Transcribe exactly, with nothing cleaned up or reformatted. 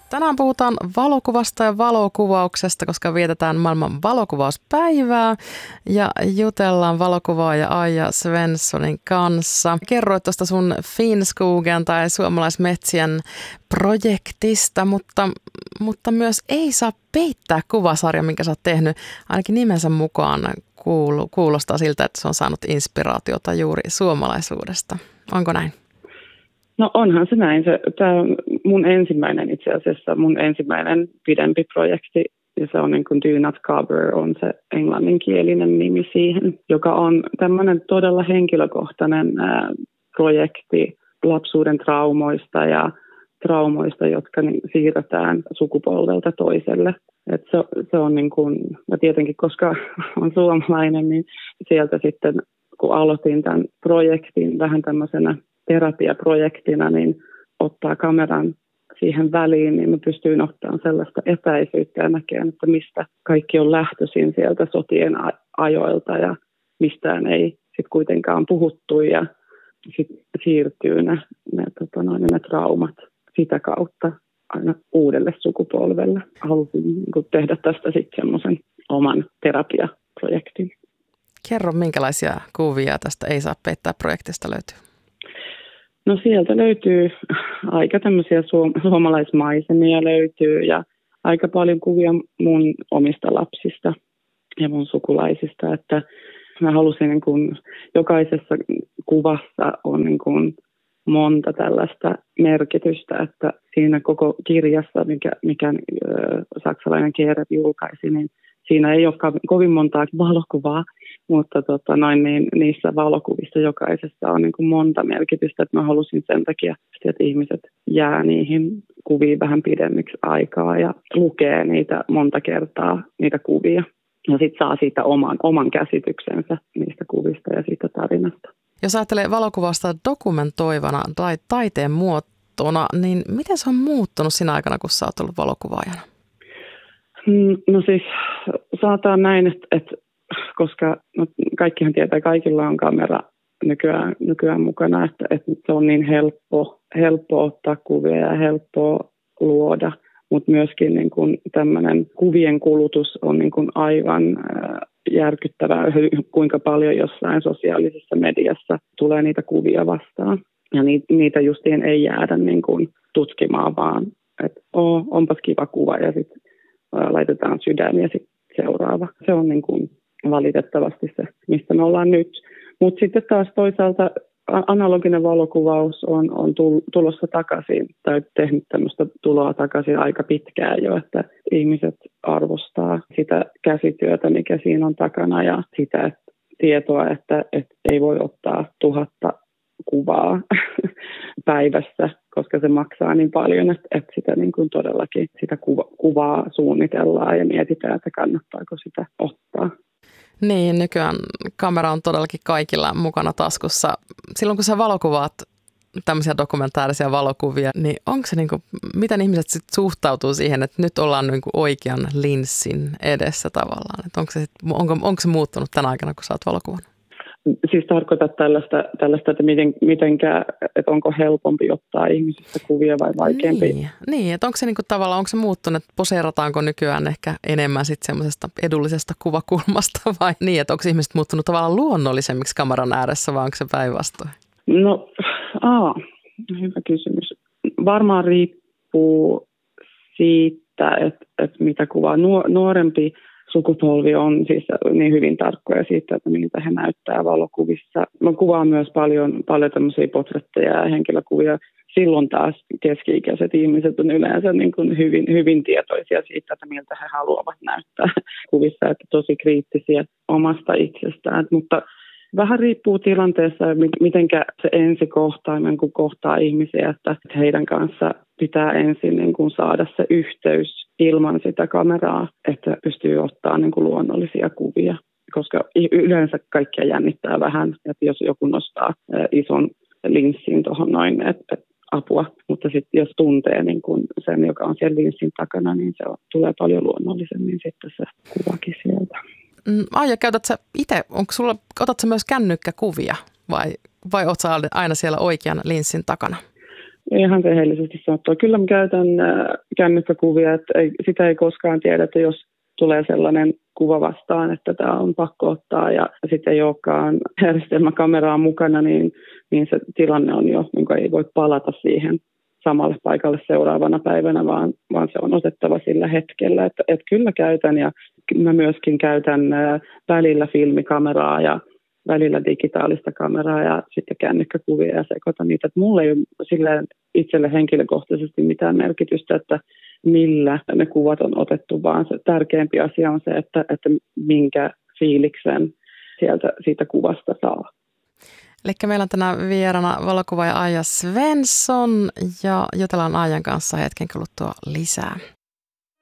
Tänään puhutaan valokuvasta ja valokuvauksesta, koska vietetään maailman valokuvauspäivää ja jutellaan valokuvaaja Aija Svenssonin kanssa. Kerroit tuosta sun Finnskogen tai suomalaismetsien projektista, mutta, mutta myös Ei saa peittää -kuvasarja, minkä sä oot tehnyt, ainakin nimensä mukaan kuulostaa siltä, että se on saanut inspiraatiota juuri suomalaisuudesta. Onko näin? No onhan se näin. Tämä on mun ensimmäinen itse asiassa, mun ensimmäinen pidempi projekti, ja se on niin kuin Do Not Cover, on se englanninkielinen nimi siihen, joka on tämmöinen todella henkilökohtainen ää, projekti lapsuuden traumoista ja traumoista, jotka niin siirretään sukupolvelta toiselle. Et se, se on niin kuin, ja tietenkin koska on suomalainen, niin sieltä sitten kun aloitin tämän projektin vähän tämmöisenä terapiaprojektina, niin ottaa kameran siihen väliin, niin mä pystyin ottamaan sellaista etäisyyttä ja näkemään, että mistä kaikki on lähtöisin sieltä sotien ajoilta ja mistään ei sitten kuitenkaan puhuttu ja sitten siirtyy ne, ne, tota noin, ne traumat sitä kautta aina uudelle sukupolvelle. Halusin niin tehdä tästä sitten semmoisen oman terapiaprojektin. Kerro, minkälaisia kuvia tästä Ei saa peittää -projektista löytyy? No sieltä löytyy aika tämmöisiä suom- suomalaismaisemia löytyy ja aika paljon kuvia mun omista lapsista ja mun sukulaisista, että mä halusin niin kuin, jokaisessa kuvassa on niin kuin monta tällaista merkitystä, että siinä koko kirjassa, mikä, mikä ö, saksalainen Keret julkaisi, niin siinä ei ole kovin montaa valokuvaa, mutta tota, noin, niin, niissä valokuvissa jokaisessa on niin kuin monta merkitystä, että mä halusin sen takia, että ihmiset jää niihin kuviin vähän pidemmiksi aikaa ja lukee niitä monta kertaa, niitä kuvia. Ja sitten saa siitä oman, oman käsityksensä niistä kuvista ja siitä tarinasta. Jos ajattelee valokuvasta dokumentoivana tai taiteen muotona, niin miten se on muuttunut siinä aikana, kun sä oot ollut valokuvaajana? No siis saataan näin, että, että koska no, kaikkihan tietää, kaikilla on kamera nykyään, nykyään mukana, että, että se on niin helppo, helppo ottaa kuvia ja helppo luoda, mutta myöskin niin kuin tämmöinen kuvien kulutus on niin kuin aivan äh, järkyttävää, kuinka paljon jossain sosiaalisessa mediassa tulee niitä kuvia vastaan. Ja ni, niitä justiin ei jäädä niin kuin tutkimaan, vaan että oh, onpas kiva kuva ja sitten laitetaan sydän ja sitten seuraava. Se on niin kuin valitettavasti se, mistä me ollaan nyt. Mutta sitten taas toisaalta analoginen valokuvaus on, on tulossa takaisin tai tehnyt tämmöistä tuloa takaisin aika pitkään jo, että ihmiset arvostaa sitä käsityötä, mikä siinä on takana ja sitä että tietoa, että, että ei voi ottaa tuhatta kuvaa päivässä, koska se maksaa niin paljon, että, että sitä niin kuin todellakin sitä kuva, kuvaa suunnitellaan ja mietitään, että kannattaako sitä ottaa. Niin, nykyään kamera on todellakin kaikilla mukana taskussa. Silloin kun sä valokuvaat tämmöisiä dokumentaarisia valokuvia, niin onko se niinku, miten ihmiset sit suhtautuu siihen, että nyt ollaan niinku oikean linssin edessä tavallaan? Et onko, se, onko, onko se muuttunut tänä aikana, kun sä oot valokuvannut? Siis tarkoitat tällaista, tällaista että, miten, mitenkä, että onko helpompi ottaa ihmisistä kuvia vai vaikeampi? Niin, niin että onko se niinku tavallaan, onko se muuttunut, että poseerataanko nykyään ehkä enemmän sitten semmoisesta edullisesta kuvakulmasta vai niin, että onko ihmiset muuttunut tavallaan luonnollisemmiksi kameran ääressä vai onko se päinvastoin? No, aa, hyvä kysymys. Varmaan riippuu siitä, että, että mitä kuvaa. Nuorempi sukupolvi on siis niin hyvin tarkkoja siitä, että miltä he näyttää valokuvissa. Mä kuvaan myös paljon, paljon tämmöisiä portretteja ja henkilökuvia. Silloin taas keski-ikäiset ihmiset on yleensä niin kuin hyvin, hyvin tietoisia siitä, että miltä he haluavat näyttää kuvissa, että tosi kriittisiä omasta itsestään. Mutta vähän riippuu tilanteessa, mitenkä se ensi kohtaaminen, kun kohtaa ihmisiä, että heidän kanssa pitää ensin niin kuin saada se yhteys ilman sitä kameraa, että pystyy ottaa niin kuin luonnollisia kuvia. Koska yleensä kaikkia jännittää vähän, että jos joku nostaa ison linssin tuohon noin, että et apua. Mutta sitten jos tuntee niin kuin sen, joka on siellä linssin takana, niin se on, tulee paljon luonnollisemmin sitten se kuvakin sieltä. Aija, käytät sä itse, onko sulla, otat sä myös kännykkäkuvia vai, vai oot sä aina siellä oikean linssin takana? ihan rehellisesti sanottua. Kyllä mä käytän äh, kännykkäkuvia, että ei, sitä ei koskaan tiedä, että jos tulee sellainen kuva vastaan, että tämä on pakko ottaa ja sitten ei olekaan järjestelmäkameraa mukana, niin, niin se tilanne on jo, jonka ei voi palata siihen samalle paikalle seuraavana päivänä, vaan, vaan se on otettava sillä hetkellä. Että, että kyllä käytän ja mä myöskin käytän äh, välillä filmikameraa ja välillä digitaalista kameraa ja sitten kännykkäkuvia ja sekoitan niitä. Että mulla ei ole sille itselle henkilökohtaisesti mitään merkitystä, että millä ne kuvat on otettu, vaan se tärkeämpi asia on se, että, että minkä fiiliksen sieltä siitä kuvasta saa. Eli meillä on tänään vieraana valokuvaaja Aija Svensson ja jutellaan Aijan kanssa hetken kuluttua lisää.